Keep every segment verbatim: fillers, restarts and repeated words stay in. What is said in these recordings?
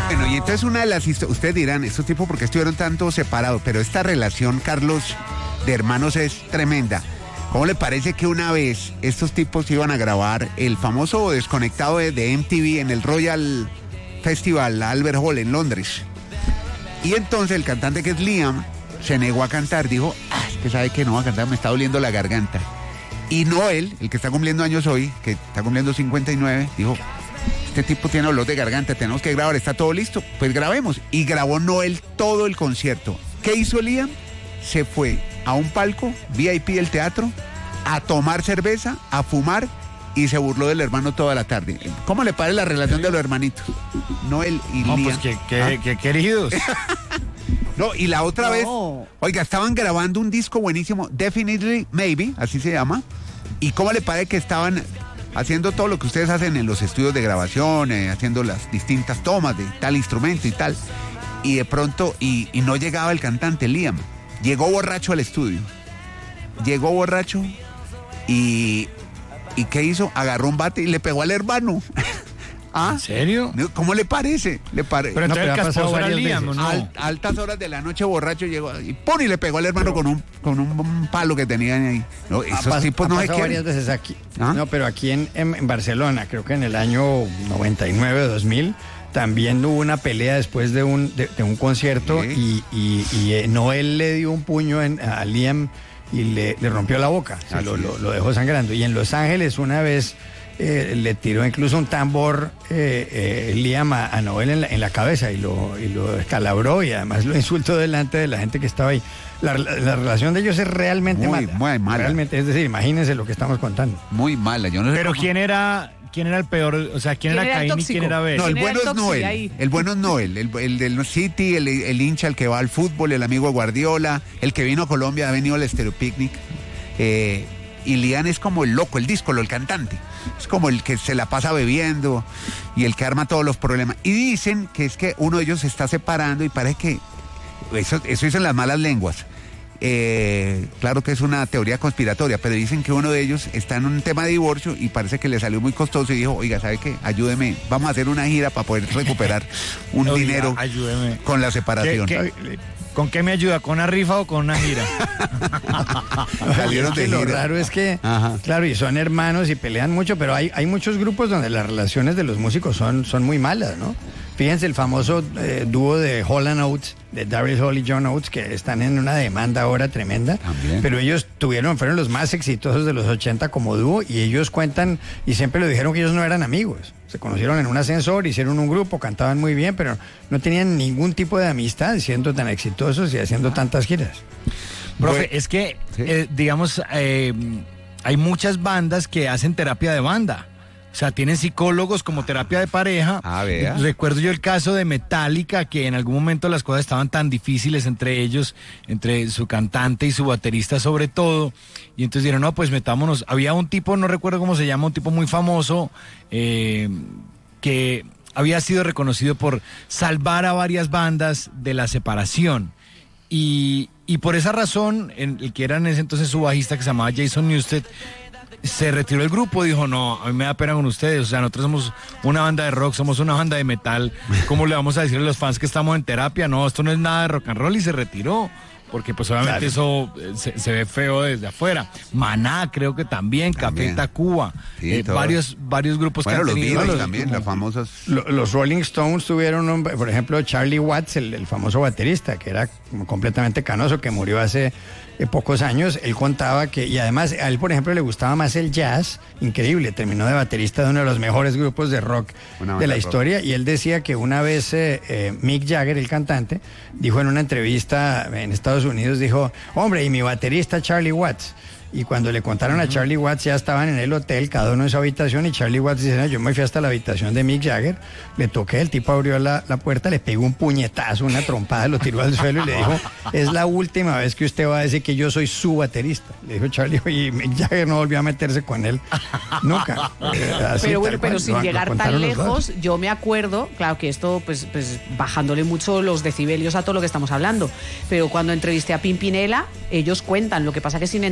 Bueno, y entonces una de las historias, ustedes dirán, estos tipos porque estuvieron tanto separados, pero esta relación, Carlos, de hermanos es tremenda. ¿Cómo le parece que una vez estos tipos iban a grabar el famoso Desconectado de, de M T V en el Royal Festival Albert Hall en Londres? Y entonces el cantante, que es Liam, se negó a cantar, dijo, ah, es que sabe que no va a cantar, me está doliendo la garganta. Y Noel, el que está cumpliendo años hoy, que está cumpliendo cincuenta y nueve, dijo, este tipo tiene dolor de garganta, tenemos que grabar, está todo listo, pues grabemos. Y grabó Noel todo el concierto. ¿Qué hizo Liam? Se fue a un palco V I P del teatro a tomar cerveza, a fumar, y se burló del hermano toda la tarde. ¿Cómo le parece la relación de los hermanitos? Noel y no, Liam. Pues que, que, ¿Ah? que queridos. No, y la otra no. vez, oiga, estaban grabando un disco buenísimo, Definitely Maybe, así se llama. ¿Y cómo le parece que estaban haciendo todo lo que ustedes hacen en los estudios de grabación, eh, haciendo las distintas tomas de tal instrumento y tal? Y de pronto, y, y no llegaba el cantante, Liam. Llegó borracho al estudio. Llegó borracho y... ¿Y qué hizo? Agarró un bate y le pegó al hermano. ¿Ah? ¿En serio? ¿Cómo le parece? ¿Le pare... Pero entonces no, el casposo era Liam, ¿no? Al, altas horas de la noche borracho llegó y ¡pum! Y le pegó al hermano pero, con un con un palo que tenían ahí. No, esos ha, tipos ha no se pasado quieren. varias veces aquí. ¿Ah? No, pero aquí en, en, en Barcelona, creo que en el año noventa y nueve, dos mil, también hubo una pelea después de un, de, de un concierto ¿Sí? y, y, y eh, Noel le dio un puño en, a Liam y le, le rompió la boca, o sea, lo, lo, lo dejó sangrando. Y en Los Ángeles una vez eh, le tiró incluso un tambor eh, eh, Liam a, a Noel en la, en la cabeza y lo, y lo descalabró y además lo insultó delante de la gente que estaba ahí. La, la, la relación de ellos es realmente muy, mala. Muy mala. Realmente, es decir, imagínense lo que estamos contando. Muy mala. Yo no sé Pero cómo... ¿quién era... ¿Quién era el peor? O sea, ¿quién, ¿Quién era Caín y quién era Abel? No, el bueno es Noel. Ahí? El bueno es Noel. El, el del City, el, el hincha, el que va al fútbol, el amigo de Guardiola, el que vino a Colombia, ha venido al Stereo Picnic. Eh, y Liam es como el loco, el díscolo, el cantante. Es como el que se la pasa bebiendo y el que arma todos los problemas. Y dicen que es que uno de ellos se está separando y parece que... Eso, eso dicen las malas lenguas. Eh, claro que es una teoría conspiratoria, pero dicen que uno de ellos está en un tema de divorcio y parece que le salió muy costoso y dijo, oiga, ¿sabe qué? Ayúdeme, vamos a hacer una gira para poder recuperar un oiga, dinero ayúdeme. Con la separación. ¿Qué, qué, ¿Con qué me ayuda? ¿Con una rifa o con una gira? Salieron de gira. Lo raro es que, Ajá. claro, y son hermanos y pelean mucho, pero hay, hay muchos grupos donde las relaciones de los músicos son, son muy malas, ¿no? Fíjense el famoso eh, dúo de Hall and Oates, de Daryl Hall y John Oates, que están en una demanda ahora tremenda. También. Pero ellos tuvieron, fueron los más exitosos de los ochenta como dúo y ellos cuentan, y siempre lo dijeron que ellos no eran amigos. Se conocieron en un ascensor, hicieron un grupo, cantaban muy bien, pero no tenían ningún tipo de amistad siendo tan exitosos y haciendo tantas giras. Profe, bueno, es que, ¿sí? eh, digamos, eh, hay muchas bandas que hacen terapia de banda. O sea, tienen psicólogos como terapia de pareja. Ah, vea. Recuerdo yo el caso de Metallica, que en algún momento las cosas estaban tan difíciles entre ellos, entre su cantante y su baterista sobre todo, y entonces dijeron, no, pues metámonos. Había un tipo, no recuerdo cómo se llama, un tipo muy famoso, eh, que había sido reconocido por salvar a varias bandas de la separación. Y, y por esa razón, el, el que era en ese entonces su bajista, que se llamaba Jason Newsted, se retiró del grupo, dijo, no, a mí me da pena con ustedes, o sea, nosotros somos una banda de rock, somos una banda de metal, ¿cómo le vamos a decir a los fans que estamos en terapia? No, esto no es nada de rock and roll, y se retiró, porque pues obviamente claro. eso se, se ve feo desde afuera. Maná creo que también, también. Café Tacuba, sí, eh, varios, varios grupos bueno, que han tenido. Los también, las famosas. Los Rolling Stones tuvieron, un, por ejemplo, Charlie Watts, el, el famoso baterista, que era completamente canoso, que murió hace eh, pocos años. Él contaba que, y además a él, por ejemplo, le gustaba más el jazz, increíble, terminó de baterista de uno de los mejores grupos de rock de la historia, rock. Y él decía que una vez eh, eh, Mick Jagger, el cantante, dijo en una entrevista en Estados Unidos, dijo, hombre, y mi baterista Charlie Watts. Y cuando le contaron uh-huh. a Charlie Watts, ya estaban en el hotel, cada uno en su habitación, y Charlie Watts dice, no, yo me fui hasta la habitación de Mick Jagger, le toqué, el tipo abrió la, la puerta, le pegó un puñetazo, una trompada, lo tiró al suelo y le dijo, es la última vez que usted va a decir que yo soy su baterista. Le dijo Charlie, y Mick Jagger no volvió a meterse con él nunca. Así, pero bueno, pero sin lo, llegar lo tan lejos, yo me acuerdo, claro que esto, pues, pues bajándole mucho los decibelios a todo lo que estamos hablando, pero cuando entrevisté a Pimpinela, ellos cuentan, lo que pasa que sin entrar en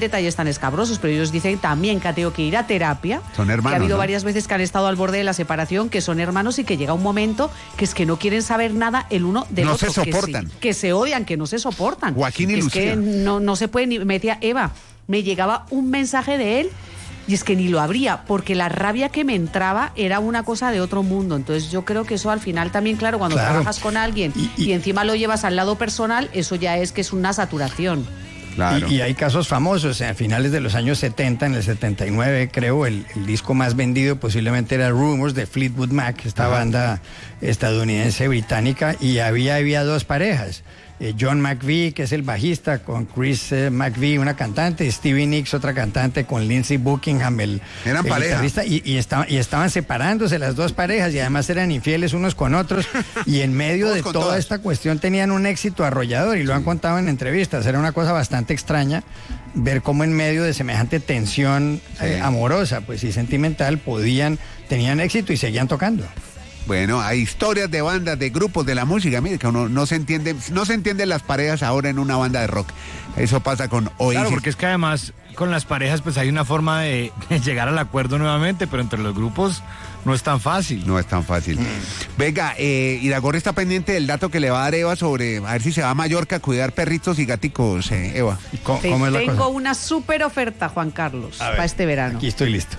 detalles tan escabrosos, pero ellos dicen también que ha tenido que ir a terapia. Son hermanos, que ha habido ¿no? varias veces que han estado al borde de la separación, que son hermanos y que llega un momento que es que no quieren saber nada el uno del no otro. No se soportan. Que se, que se odian, que no se soportan. Joaquín y es Lucía. que no, no se puede ni... Me decía, Eva, me llegaba un mensaje de él y es que ni lo abría, porque la rabia que me entraba era una cosa de otro mundo. Entonces yo creo que eso al final también, claro, cuando Claro. trabajas con alguien y, Y- y- y encima lo llevas al lado personal, eso ya es que es una saturación. Claro. Y, y hay casos famosos, a finales de los años setenta, en el setenta y nueve creo, el, el disco más vendido posiblemente era Rumors de Fleetwood Mac, esta Ajá. banda estadounidense británica, y había, había dos parejas. Eh, John McVie, que es el bajista, con Chris eh, McVie, una cantante, y Stevie Nicks, otra cantante, con Lindsey Buckingham, el, Eran el pareja. guitarrista, y, y, estaba- y estaban separándose las dos parejas, y además eran infieles unos con otros, y en medio Todos de con toda todas. esta cuestión tenían un éxito arrollador, y lo han contado en entrevistas. Era una cosa bastante extraña ver cómo en medio de semejante tensión eh, Sí. amorosa, pues y sentimental, podían, tenían éxito y seguían tocando. Bueno, hay historias de bandas, de grupos, de la música. Mire que uno no se entiende, no se entienden las parejas ahora en una banda de rock. Eso pasa con Oasis. Claro, porque es que además con las parejas pues hay una forma de, de llegar al acuerdo nuevamente, pero entre los grupos no es tan fácil. No es tan fácil. Venga, eh, Iragorri está pendiente del dato que le va a dar Eva sobre a ver si se va a Mallorca a cuidar perritos y gaticos, eh, Eva. ¿Y cómo, Te- cómo es la tengo cosa? una súper oferta, Juan Carlos, A ver, para este verano. Aquí estoy listo.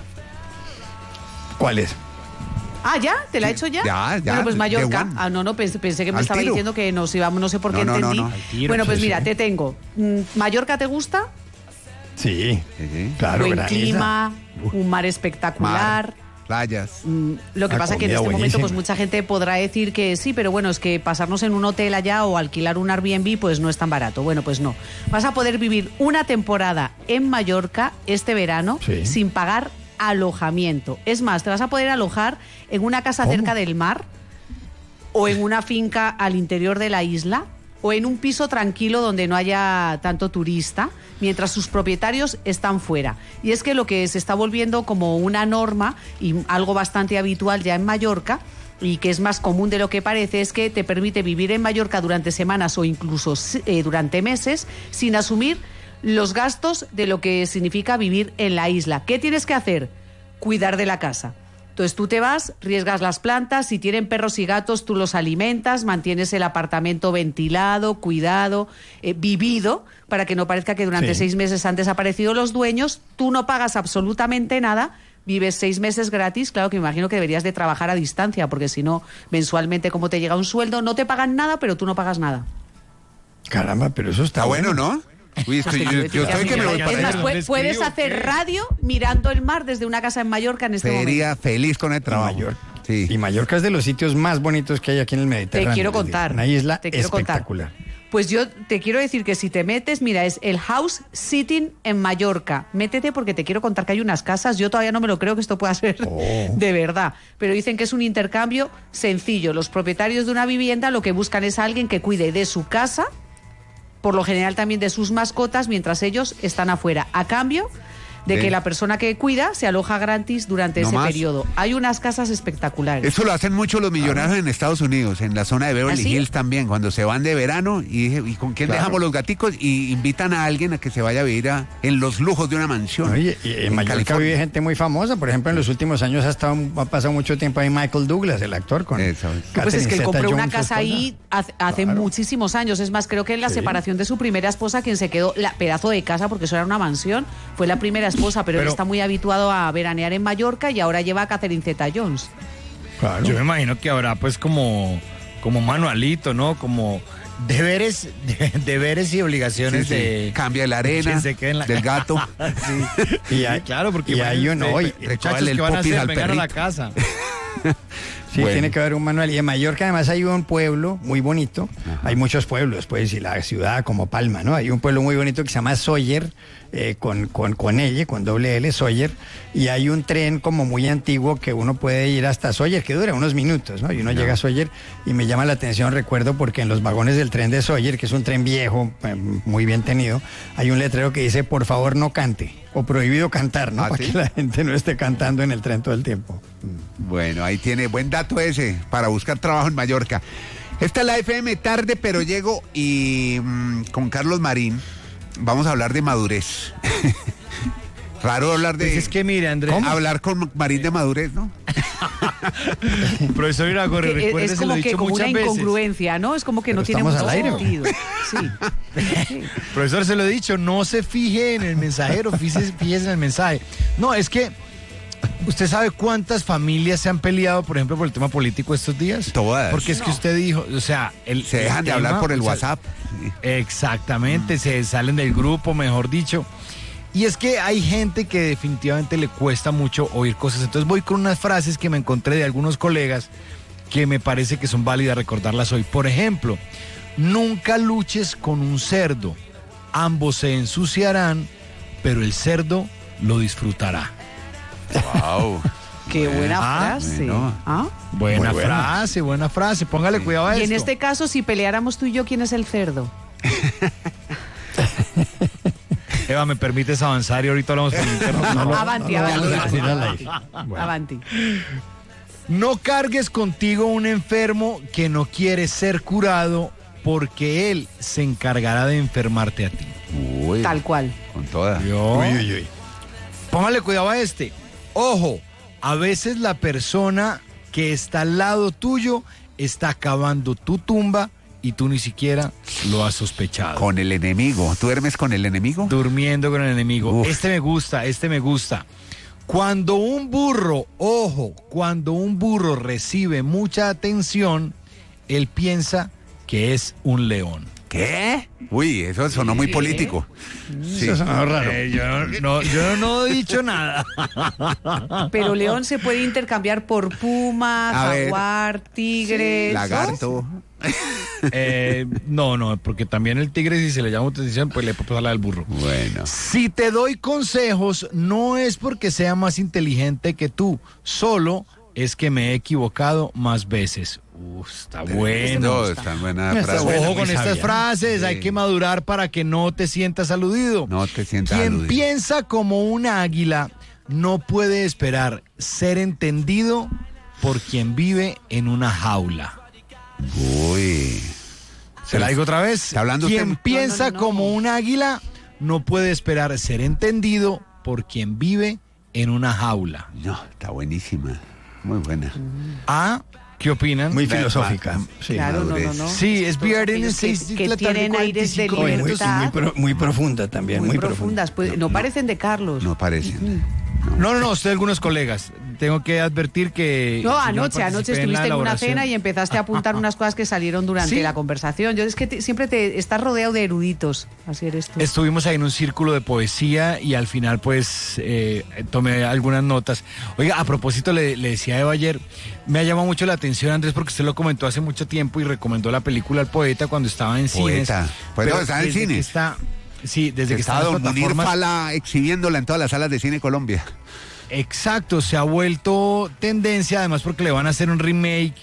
¿Cuál es? Ah, ¿ya? ¿Te la he hecho ya? Ya, ya, Bueno, pues de Mallorca. one. Ah, no, no, pensé, pensé que me Al estaba tiro. diciendo que nos íbamos, no sé por qué No, no, no, entendí. no. Al tiro, Bueno, pues sí, mira, sí. te tengo. Mm, ¿Mallorca te gusta? Sí, Sí, sí. claro. Buen graniza. clima, un mar espectacular. Mar, playas. Mm, Lo que La pasa es que en comida este momento pues buenísima. mucha gente podrá decir que sí, pero bueno, es que pasarnos en un hotel allá o alquilar un Airbnb pues no es tan barato. Bueno, pues no. Vas a poder vivir una temporada en Mallorca este verano Sí. sin pagar alojamiento. Es más, te vas a poder alojar en una casa ¿Cómo? cerca del mar o en una finca al interior de la isla o en un piso tranquilo donde no haya tanto turista, mientras sus propietarios están fuera. Y es que lo que se está volviendo como una norma y algo bastante habitual ya en Mallorca, y que es más común de lo que parece, es que te permite vivir en Mallorca durante semanas o incluso eh, durante meses sin asumir los gastos de lo que significa vivir en la isla. ¿Qué tienes que hacer? Cuidar de la casa. Entonces tú te vas, riesgas las plantas, si tienen perros y gatos tú los alimentas, mantienes el apartamento ventilado, cuidado, eh, vivido, para que no parezca que durante Sí. seis meses han desaparecido los dueños, tú no pagas absolutamente nada, vives seis meses gratis. Claro que me imagino que deberías de trabajar a distancia, porque si no, mensualmente como te llega un sueldo, no te pagan nada, pero tú no pagas nada. Caramba, pero eso está Está bueno, ¿no? Uy, estoy, yo, yo estoy que me voy Es para Es más, allá. pu- ¿Les puedes escribo hacer qué? radio mirando el mar desde una casa en Mallorca en este momento. Sería feliz con el trabajo. Mallorca. Sí. Y Mallorca es de los sitios más bonitos que hay aquí en el Mediterráneo. Te quiero es decir, contar. Una isla te quiero espectacular. Contar. Pues yo te quiero decir que si te metes, mira, es el house sitting en Mallorca. Métete porque te quiero contar que hay unas casas. Yo todavía no me lo creo que esto pueda ser Oh. de verdad. Pero dicen que es un intercambio sencillo. Los propietarios de una vivienda lo que buscan es a alguien que cuide de su casa, por lo general también de sus mascotas, mientras ellos están afuera. A cambio de Sí. que la persona que cuida se aloja gratis durante No ese más. periodo. Hay unas casas espectaculares. Eso lo hacen mucho los millonarios en Estados Unidos, en la zona de Beverly ¿Ah, sí? Hills también, cuando se van de verano y, dije, ¿y con quién Claro. dejamos los gaticos? Y invitan a alguien a que se vaya a vivir a- en los lujos de una mansión. Oye, y en Mallorca California. vive gente muy famosa. Por ejemplo, en los últimos años ha, estado, ha pasado mucho tiempo ahí Michael Douglas, el actor, con Eso es. Pues es que él Catherine compró una Zeta-Jones, su casa ahí esposa. hace, hace Claro. muchísimos años. Es más, creo que en la Sí. separación de su primera esposa, quien se quedó, la pedazo de casa, porque eso era una mansión, fue la primera esposa, pero, él Pero- está muy habituado a veranear en Mallorca y ahora lleva a Catherine Zeta-Jones. Claro. Yo me imagino que habrá pues como, como manualito, ¿no? Como deberes, de- deberes y obligaciones Sí, sí. de... Cambia la arena quien se quede en la- del gato. Sí. Y hay- claro, porque y hay imagínense, uno hoy, muchachos, recógele el ¿qué van a popis hacer? al Vengan a la perrito. casa. Sí, Bueno. tiene que haber un manual. Y en Mallorca además hay un pueblo muy bonito. Ajá. Hay muchos pueblos, pues, y la ciudad como Palma, ¿no? Hay un pueblo muy bonito que se llama Sóller, eh, con, con, con L, con doble L, Sóller. Y hay un tren como muy antiguo que uno puede ir hasta Sóller, que dura unos minutos, ¿no? Y uno llega a Sóller y me llama la atención, recuerdo, porque en los vagones del tren de Sóller, que es un tren viejo, eh, muy bien tenido, hay un letrero que dice, por favor, no cante. O prohibido cantar, ¿no? ¿Ah, Para sí? que la gente no esté cantando en el tren todo el tiempo. Bueno, ahí tiene buen dato ese para buscar trabajo en Mallorca. Esta es la F M tarde, pero llego y mm, con Carlos Marín vamos a hablar de madurez. Raro hablar de... Pues es que mire, Andrés. ¿Cómo? Hablar con Marín de madurez, ¿no? Profesor Iragorri, Que es- recuerde, es se lo como he que dicho como una muchas veces. incongruencia, ¿no? Es como que no Pero tiene estamos mucho al aire, ¿o? sentido. Sí. Sí. Profesor, se lo he dicho, no se fije en el mensajero, fíjese, fíjese en el mensaje. No, es que usted sabe cuántas familias se han peleado, por ejemplo, por el tema político estos días. Todas. Porque es que usted dijo, o sea, el, Se el dejan de tema, hablar por el o sea, WhatsApp. Exactamente, se salen del grupo, mejor dicho. Y es que hay gente que definitivamente le cuesta mucho oír cosas. Entonces voy con unas frases que me encontré de algunos colegas que me parece que son válidas recordarlas hoy. Por ejemplo, nunca luches con un cerdo. Ambos se ensuciarán, pero el cerdo lo disfrutará. Wow. Qué buena Ah, frase. bueno. ¿Ah? Buena Muy buena. frase, buena frase. Póngale cuidado a Y esto. en este caso, si peleáramos tú y yo, ¿quién es el cerdo? Eva, ¿me permites avanzar y ahorita hablamos por interno? No, no, Avanti, no, no, avanti, no, avanti. no, no, al aire. Bueno. Avanti. No cargues contigo un enfermo que no quiere ser curado porque él se encargará de enfermarte a ti. Uy, Tal cual. con toda. ¿Yo? Uy, uy, uy. Póngale cuidado a este. Ojo, a veces la persona que está al lado tuyo está cavando tu tumba y tú ni siquiera lo has sospechado. Con el enemigo. ¿Tú duermes con el enemigo? Durmiendo con el enemigo. Uf. Este me gusta, este me gusta. Cuando un burro, ojo, cuando un burro recibe mucha atención, él piensa que es un león. ¿Qué? Uy, eso sonó muy político. Sí. Eso sonó raro. Eh, yo, no, yo no he dicho nada. Pero león se puede intercambiar por puma, A ver. jaguar, tigre. ¿no? Lagarto. Eh, no, no, porque también el tigre, si se le llama atención, pues le puede pasar la del burro. Bueno. Si te doy consejos, no es porque sea más inteligente que tú, solo es que me he equivocado más veces. Uf, está bueno. No, está buena Está frase. bueno. Ojo muy con estas sabia. frases, Sí. hay que madurar para que no te sientas aludido. No te sientas Quien aludido. piensa como un águila no puede esperar ser entendido por quien vive en una jaula. Uy. ¿Se la digo otra vez? ¿Está hablando Quien usted? piensa No, no, no. como un águila no puede esperar ser entendido por quien vive en una jaula. No, está buenísima. Muy buena. ¿Ah? ¿Qué opinan? Muy La- filosófica. ma- Sí. Claro, no, no, madurez. no. Sí, es Todos viernes aquellos que- seis de que la tarde, tienen aires de cuarenta y cinco Muy, muy, minutos. libertad. muy pro- muy profunda también, Muy, muy, profundas. profunda. Pues, no, parecen de Carlos. No parecen. No, no, no, usted algunos colegas. Tengo que advertir que... No, yo anoche, participé anoche en la estuviste en, una elaboración. cena y empezaste a apuntar unas cosas que salieron durante Sí. la conversación. Yo es que te- siempre te estás rodeado de eruditos, así eres tú. Estuvimos ahí en un círculo de poesía y al final pues eh, tomé algunas notas. Oiga, a propósito le, le decía a Eva ayer, me ha llamado mucho la atención, Andrés, porque usted lo comentó hace mucho tiempo y recomendó la película al poeta cuando estaba en cines. Poeta. Pues no, estaba en desde que cines. está, sí, desde que está Está en Don las Munir plataformas. Fala exhibiéndola en todas las salas de cine Colombia. Exacto, se ha vuelto tendencia, además porque le van a hacer un remake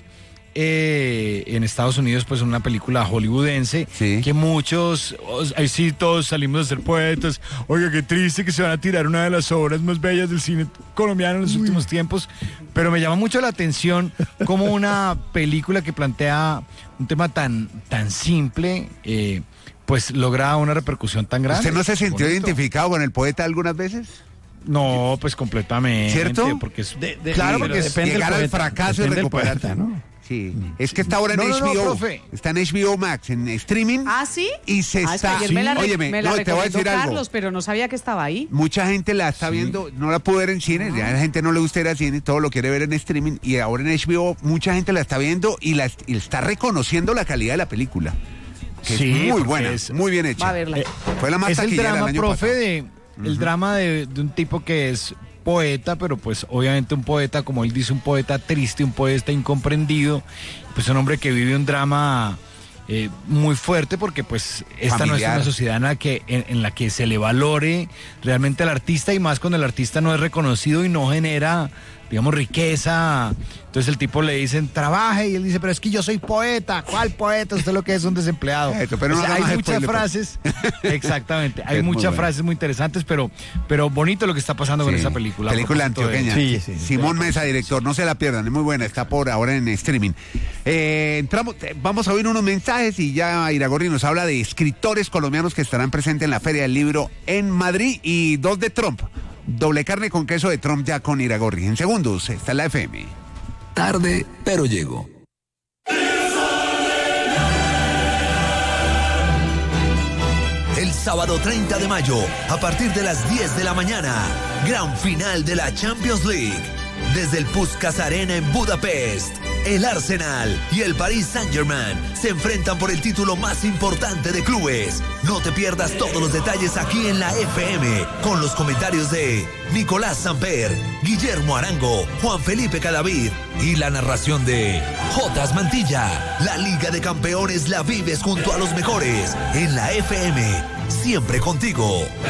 eh, en Estados Unidos, pues una película hollywoodense, Sí. que muchos, os- ahí sí todos salimos a ser poetas, oiga, qué triste que se van a tirar una de las obras más bellas del cine colombiano en los últimos tiempos, pero me llama mucho la atención como una película que plantea un tema tan, tan simple, eh, pues logra una repercusión tan grande. ¿Usted no se sintió Bonito. identificado con el poeta algunas veces? No, pues completamente. ¿Cierto? Porque es, De- de- claro, sí, porque pero es, depende llegar del al poeta, fracaso y depende del recuperarse. poeta, ¿no? Sí. Es que está ahora en No, no, no, H B O. profe. Está en H B O Max, en streaming. ¿Ah, sí? Y se Ah, es que está... ayer me la, re- Óyeme, me la no, te voy a recomendó decir algo. Carlos, pero no sabía que estaba ahí. Mucha gente la está viendo, no la pudo ver en cine, ya a la gente no le gusta ir al cine, todo lo quiere ver en streaming, y ahora en H B O mucha gente la está viendo y, la, y está reconociendo la calidad de la película. Que Sí, es muy porque buena, es- muy bien hecha. Va a verla. Eh, Fue la más es el taquillera drama, del año profe, pasado. de, el drama de, de un tipo que es poeta, pero pues obviamente un poeta, como él dice, un poeta triste, un poeta incomprendido, pues un hombre que vive un drama eh, muy fuerte porque pues esta no es Familiar. una sociedad en la, que, en, en la que se le valore realmente al artista y más cuando el artista no es reconocido y no genera digamos, riqueza. Entonces el tipo le dicen, trabaje, y él dice, pero es que yo soy poeta. ¿Cuál poeta? Usted lo que es un desempleado. Eso, pero no O sea, haga hay más muchas spoiler, frases, exactamente, hay Es muy muchas bueno. frases muy interesantes, pero, pero bonito lo que está pasando con Sí. esa película. a Película propósito de- antioqueña. Sí, sí, sí. Simón Mesa, director, no se la pierdan, es muy buena, está por ahora en streaming. Eh, entramos, eh, vamos a oír unos mensajes y ya Iragorri nos habla de escritores colombianos que estarán presentes en la Feria del Libro en Madrid y dos de Trump. Doble carne con queso de Trump ya con Iragorri. En segundos, está en la F M. Tarde, pero llego. El sábado treinta de mayo, a partir de las diez de la mañana, gran final de la Champions League. Desde el Puskás Arena en Budapest, el Arsenal y el Paris Saint-Germain se enfrentan por el título más importante de clubes. No te pierdas todos los detalles aquí en la F M, con los comentarios de Nicolás Samper, Guillermo Arango, Juan Felipe Cadavid y la narración de Jotas Mantilla. La Liga de Campeones la vives junto a los mejores en la F M, siempre contigo.